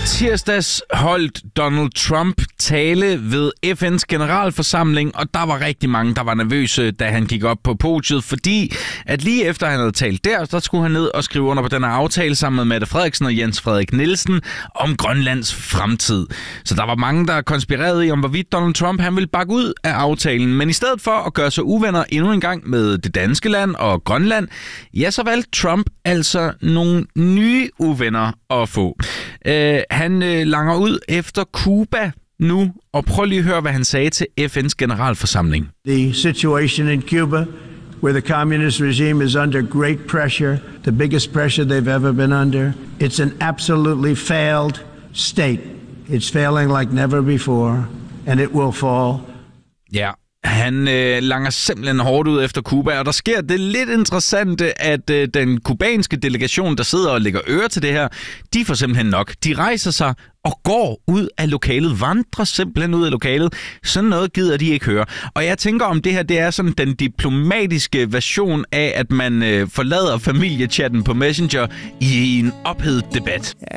tirsdags holdt Donald Trump tale ved FN's generalforsamling, og der var rigtig mange, der var nervøse, da han gik op på podiet, fordi at lige efter han havde talt der skulle han ned og skrive under på den her aftale sammen med Mette Frederiksen og Jens Frederik Nielsen om Grønlands fremtid. Så der var mange, der konspirerede i, om hvorvidt Donald Trump han ville bakke ud af aftalen, men i stedet for at gøre sig uvenner endnu en gang med det danske land og Grønland, ja, så valgte Trump altså nogle nye uvenner at få. Han langer ud efter Cuba nu, og prøv lige at høre, hvad han sagde til FN's generalforsamling. The situation in Cuba, where the communist regime is under great pressure, the biggest pressure they've ever been under. It's an absolutely failed state. It's failing like never before, and it will fall. Ja. Han langer simpelthen hårdt ud efter Cuba, og der sker det lidt interessante, at den kubanske delegation, der sidder og lægger øre til det her, de får simpelthen nok. De rejser sig og går ud af lokalet, vandrer simpelthen ud af lokalet. Sådan noget gider de ikke høre. Og jeg tænker, om det her det er sådan den diplomatiske version af, at man forlader familiechatten på Messenger i en ophedet debat.